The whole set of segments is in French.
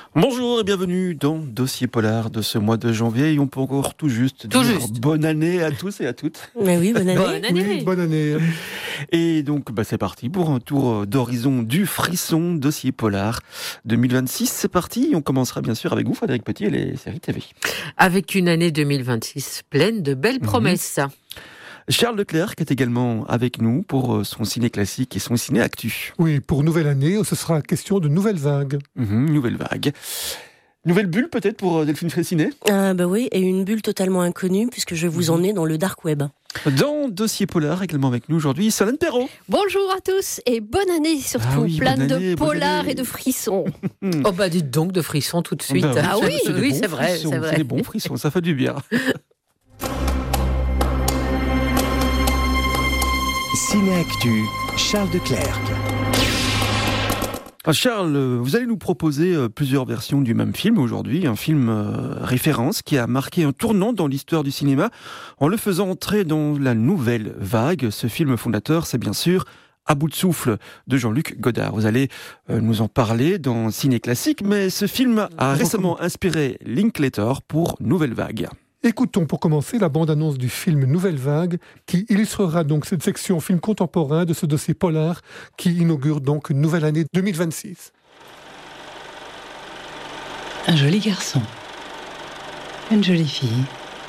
Bonjour et bienvenue dans Dossier Polar de ce mois de janvier. Et on peut encore tout juste dire bonne année à tous et à toutes. Mais oui, bonne année. Bonne année. Oui, bonne année. Et donc c'est parti pour un tour d'horizon du frisson Dossier Polar 2026. C'est parti. On commencera bien sûr avec vous, Frédéric Petit, et les séries TV. Avec une année 2026 pleine de belles promesses. Charles Leclerc est également avec nous pour son ciné classique et son ciné actu. Oui, pour nouvelle année, ce sera question de nouvelles vagues. Nouvelle vague. Nouvelle bulle peut-être pour Delphine Fraissinet. Oui, et une bulle totalement inconnue puisque je vous emmène dans le dark web. Dans Dossier Polar, également avec nous aujourd'hui, Solène Perrault. Bonjour à tous et bonne année surtout, pleine de polar et de frissons. Oh bah dites donc de frissons tout de suite. Oui, c'est vrai. C'est des bons frissons, ça fait du bien. Ciné Actu, Charles Leclerc. Charles, vous allez nous proposer plusieurs versions du même film aujourd'hui, un film référence qui a marqué un tournant dans l'histoire du cinéma en le faisant entrer dans la nouvelle vague. Ce film fondateur, c'est bien sûr À bout de souffle de Jean-Luc Godard. Vous allez nous en parler dans Ciné Classique, mais ce film a récemment inspiré Linklater pour Nouvelle Vague. Écoutons pour commencer la bande-annonce du film Nouvelle Vague qui illustrera donc cette section film contemporain de ce dossier polar qui inaugure donc une nouvelle année 2026. Un joli garçon, une jolie fille.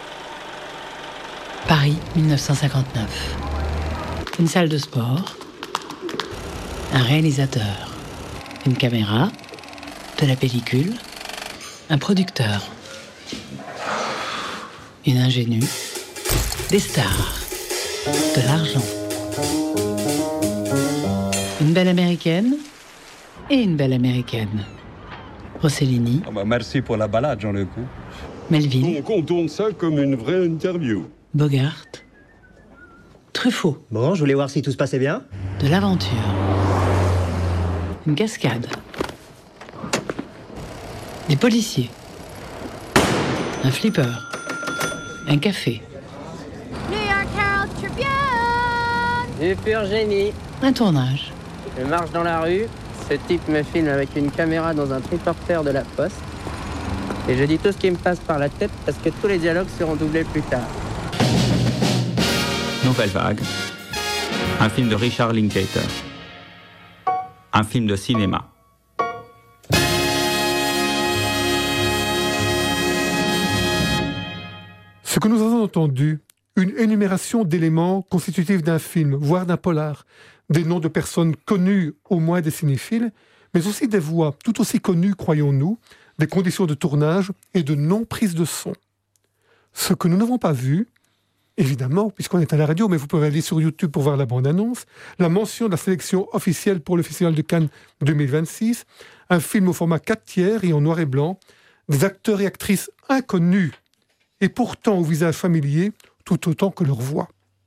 Paris 1959. Une salle de sport, un réalisateur, une caméra, de la pellicule, un producteur. Une ingénue, des stars, de l'argent. Une belle américaine et une belle américaine. Rossellini. Merci pour la balade, Jean-Luc. Melville. On tourne ça comme une vraie interview. Bogart. Truffaut. Bon, je voulais voir si tout se passait bien. De l'aventure. Une cascade. Des policiers. Un flipper. Un café. New York Herald Tribune. Du pur génie. Un tournage. Je marche dans la rue, ce type me filme avec une caméra dans un triporteur de la Poste. Et je dis tout ce qui me passe par la tête parce que tous les dialogues seront doublés plus tard. Nouvelle Vague. Un film de Richard Linklater. Un film de cinéma. Ce que nous avons entendu, une énumération d'éléments constitutifs d'un film, voire d'un polar, des noms de personnes connues au moins des cinéphiles, mais aussi des voix tout aussi connues, croyons-nous, des conditions de tournage et de non-prise de son. Ce que nous n'avons pas vu, évidemment, puisqu'on est à la radio, mais vous pouvez aller sur YouTube pour voir la bande-annonce, la mention de la sélection officielle pour le Festival de Cannes 2026, un film au format 4/3 et en noir et blanc, des acteurs et actrices inconnus, et pourtant au visage familier, tout autant que leur voix.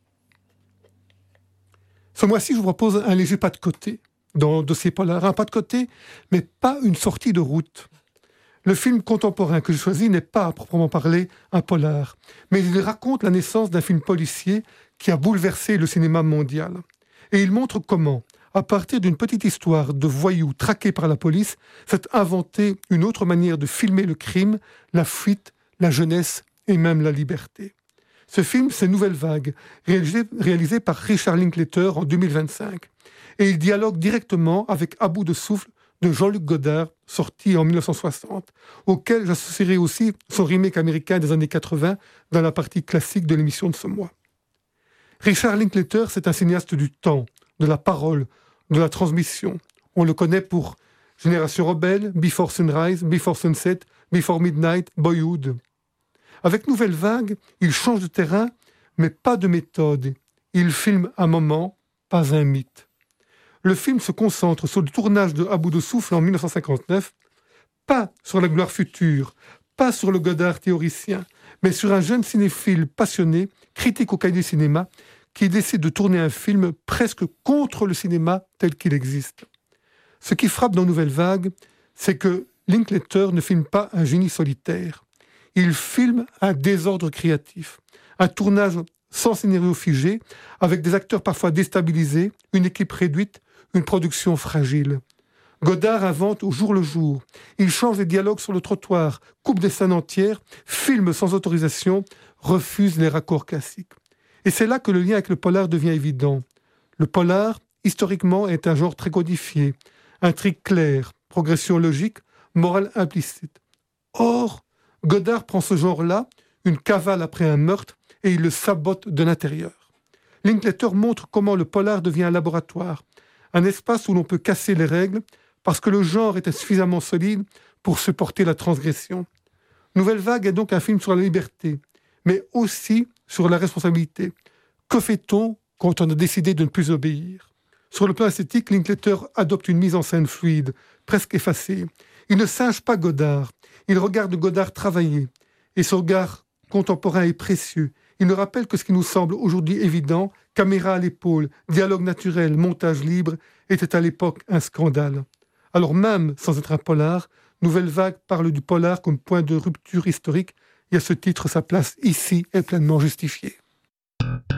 Ce mois-ci, je vous propose un léger pas de côté dans le dossier polar. Un pas de côté, mais pas une sortie de route. Le film contemporain que je choisis n'est pas, à proprement parler, un polar, mais il raconte la naissance d'un film policier qui a bouleversé le cinéma mondial. Et il montre comment, à partir d'une petite histoire de voyous traqués par la police, s'est inventée une autre manière de filmer le crime, la fuite, la jeunesse et même la liberté. Ce film, c'est Nouvelle Vague, réalisé par Richard Linklater en 2025. Et il dialogue directement avec À bout de souffle de Jean-Luc Godard, sorti en 1960, auquel j'associerai aussi son remake américain des années 80 dans la partie classique de l'émission de ce mois. Richard Linklater, c'est un cinéaste du temps, de la parole, de la transmission. On le connaît pour Génération Rebelle, Before Sunrise, Before Sunset, Before Midnight, Boyhood. Avec Nouvelle Vague, il change de terrain, mais pas de méthode. Il filme un moment, pas un mythe. Le film se concentre sur le tournage de À bout de souffle en 1959, pas sur la gloire future, pas sur le Godard théoricien, mais sur un jeune cinéphile passionné, critique au cahier du cinéma, qui décide de tourner un film presque contre le cinéma tel qu'il existe. Ce qui frappe dans Nouvelle Vague, c'est que Linklater ne filme pas un génie solitaire. Il filme un désordre créatif, un tournage sans scénario figé, avec des acteurs parfois déstabilisés, une équipe réduite, une production fragile. Godard invente au jour le jour. Il change les dialogues sur le trottoir, coupe des scènes entières, filme sans autorisation, refuse les raccords classiques. Et c'est là que le lien avec le polar devient évident. Le polar, historiquement, est un genre très codifié. Intrigue claire, progression logique, morale implicite. Or, Godard prend ce genre-là, une cavale après un meurtre, et il le sabote de l'intérieur. Linklater montre comment le polar devient un laboratoire, un espace où l'on peut casser les règles, parce que le genre était suffisamment solide pour supporter la transgression. Nouvelle Vague est donc un film sur la liberté, mais aussi sur la responsabilité. Que fait-on quand on a décidé de ne plus obéir ? Sur le plan esthétique, Linklater adopte une mise en scène fluide, presque effacée. Il ne singe pas Godard, il regarde Godard travailler, et ce regard contemporain est précieux. Il nous rappelle que ce qui nous semble aujourd'hui évident, caméra à l'épaule, dialogue naturel, montage libre, était à l'époque un scandale. Alors même sans être un polar, Nouvelle Vague parle du polar comme point de rupture historique, et à ce titre sa place ici est pleinement justifiée.